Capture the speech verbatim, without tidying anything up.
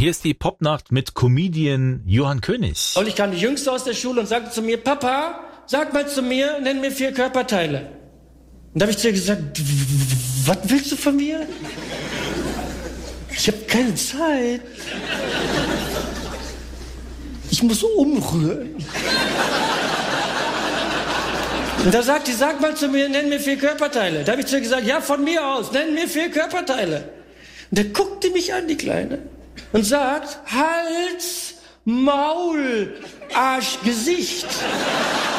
Hier ist die Popnacht mit Comedian Johann König. Und ich kam die Jüngste aus der Schule und sagte zu mir, Papa, sag mal zu mir, nenn mir vier Körperteile. Und da habe ich zu ihr gesagt, was willst du von mir? Ich habe keine Zeit. Ich muss umrühren. Und da sagt die, sag mal zu mir, nenn mir vier Körperteile. Da habe ich zu ihr gesagt, ja, von mir aus, nenn mir vier Körperteile. Und der guckte mich an, die Kleine, und sagt, Hals, Maul, Arsch, Gesicht.